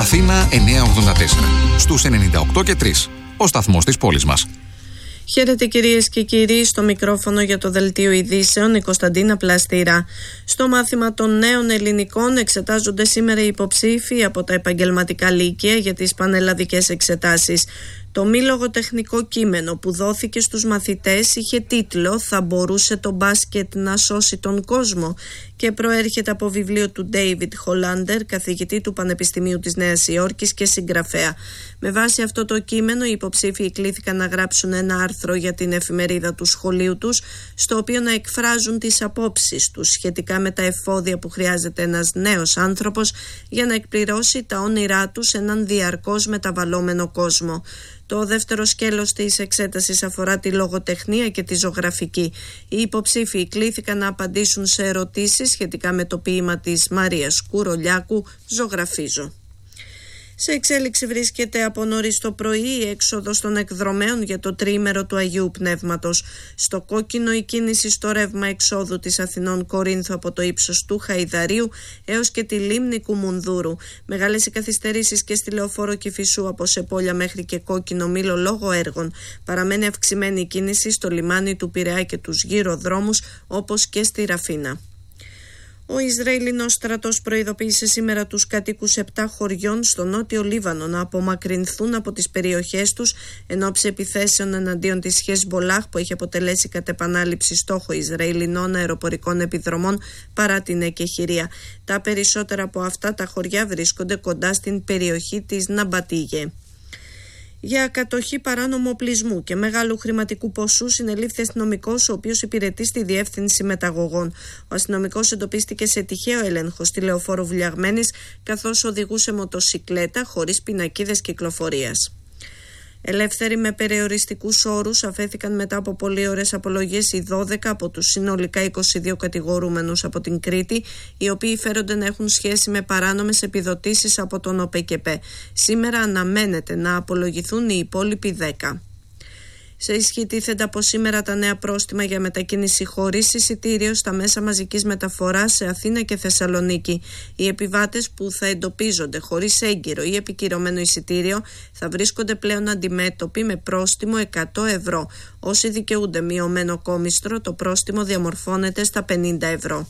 Αθήνα 984. Στους 98 και 3. Ο σταθμός της πόλης μας. Χαίρετε κυρίες και κύριοι, στο μικρόφωνο για το Δελτίο Ειδήσεων η Κωνσταντίνα Πλαστήρα. Στο μάθημα των νέων ελληνικών εξετάζονται σήμερα οι υποψήφοι από τα επαγγελματικά λύκεια για τις πανελλαδικές εξετάσεις. Το μη λογοτεχνικό κείμενο που δόθηκε στους μαθητές είχε τίτλο «Θα μπορούσε το μπάσκετ να σώσει τον κόσμο» και προέρχεται από βιβλίο του David Hollander, καθηγητή του Πανεπιστημίου της Νέας Υόρκης και συγγραφέα. Με βάση αυτό το κείμενο, οι υποψήφοι κλήθηκαν να γράψουν ένα άρθρο για την εφημερίδα του σχολείου τους, στο οποίο να εκφράζουν τις απόψεις τους σχετικά με τα εφόδια που χρειάζεται ένας νέος άνθρωπος για να εκπληρώσει τα όνειρά του σε έναν διαρκώς μεταβαλλόμενο κόσμο. Το δεύτερο σκέλος της εξέτασης αφορά τη λογοτεχνία και τη ζωγραφική. Οι υποψήφοι κλήθηκαν να απαντήσουν σε ερωτήσεις σχετικά με το ποίημα της Μαρίας Κουρολιάκου «Ζωγραφίζω». Σε εξέλιξη βρίσκεται από νωρίς το πρωί η έξοδος των εκδρομέων για το τριήμερο του Αγίου Πνεύματος. Στο Κόκκινο η κίνηση στο ρεύμα εξόδου της Αθηνών Κορίνθου από το ύψος του Χαϊδαρίου έως και τη λίμνη Κουμουνδούρου. Μεγάλες οι καθυστερήσεις και στη Λεωφόρο Κηφισού από Σεπόλια μέχρι και Κόκκινο Μήλο λόγω έργων. Παραμένει αυξημένη η κίνηση στο λιμάνι του Πειραιά και τους γύρω δρόμους, όπως και στη Ραφίνα. Ο Ισραηλινός στρατός προειδοποίησε σήμερα τους κατοίκους 7 χωριών στο νότιο Λίβανο να απομακρυνθούν από τις περιοχές τους εν ώψη επιθέσεων εναντίον της Χεσμπολάχ, που έχει αποτελέσει κατ' επανάληψη στόχο Ισραηλινών αεροπορικών επιδρομών παρά την εκεχηρία. Τα περισσότερα από αυτά τα χωριά βρίσκονται κοντά στην περιοχή της Ναμπατίγε. Για κατοχή παράνομου οπλισμού και μεγάλου χρηματικού ποσού συνελήφθη αστυνομικός, ο οποίος υπηρετεί στη Διεύθυνση Μεταγωγών. Ο αστυνομικός εντοπίστηκε σε τυχαίο έλεγχο στη Λεωφόρο Βουλιαγμένης, καθώς οδηγούσε μοτοσικλέτα χωρίς πινακίδες κυκλοφορίας. Ελεύθεροι με περιοριστικούς όρους αφέθηκαν μετά από πολλές ώρες απολογίες οι 12 από τους συνολικά 22 κατηγορούμενους από την Κρήτη, οι οποίοι φέρονται να έχουν σχέση με παράνομες επιδοτήσεις από τον ΟΠΕΚΕΠΕ. Σήμερα αναμένεται να απολογηθούν οι υπόλοιποι 10. Σε ισχύ τίθενται από σήμερα τα νέα πρόστιμα για μετακίνηση χωρίς εισιτήριο στα μέσα μαζικής μεταφοράς σε Αθήνα και Θεσσαλονίκη. Οι επιβάτες που θα εντοπίζονται χωρίς έγκυρο ή επικυρωμένο εισιτήριο θα βρίσκονται πλέον αντιμέτωποι με πρόστιμο 100 ευρώ. Όσοι δικαιούνται μειωμένο κόμιστρο, το πρόστιμο διαμορφώνεται στα 50 ευρώ.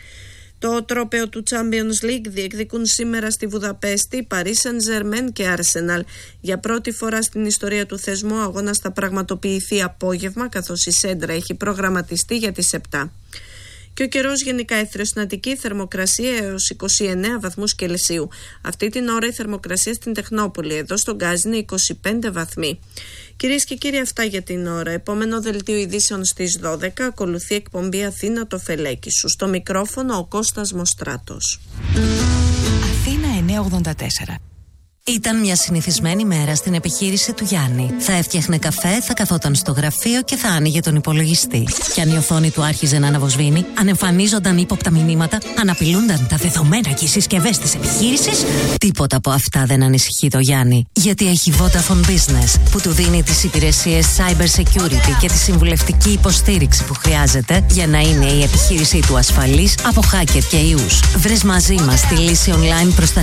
Το τρόπαιο του Champions League διεκδικούν σήμερα στη Βουδαπέστη Paris Saint-Germain και Arsenal. Για πρώτη φορά στην ιστορία του θεσμού, ο αγώνας θα πραγματοποιηθεί απόγευμα, καθώς η σέντρα έχει προγραμματιστεί για τις 7. Και ο καιρός γενικά έθριο στην Αττική, θερμοκρασία έως 29 βαθμούς Κελσίου. Αυτή την ώρα η θερμοκρασία στην Τεχνόπολη, εδώ στον Γκάζι, είναι 25 βαθμοί. Κυρίες και κύριοι, αυτά για την ώρα. Επόμενο δελτίο ειδήσεων στις 12. Ακολουθεί εκπομπή Αθήνα το Φελέκι σου. Στο μικρόφωνο ο Κώστας Μοστράτος. Αθήνα 984. Ήταν μια συνηθισμένη μέρα στην επιχείρηση του Γιάννη. Θα έφτιαχνε καφέ, θα καθόταν στο γραφείο και θα άνοιγε τον υπολογιστή. Κι αν η οθόνη του άρχιζε να αναβοσβήνει, αν εμφανίζονταν ύποπτα μηνύματα, αν απειλούνταν τα δεδομένα και οι συσκευές της επιχείρησης, τίποτα από αυτά δεν ανησυχεί το Γιάννη. Γιατί έχει Vodafone Business, που του δίνει τις υπηρεσίες Cyber Security και τη συμβουλευτική υποστήριξη που χρειάζεται για να είναι η επιχείρησή του ασφαλής από hacker και ιούς. Βρες μαζί μας τη λύση online προστασίας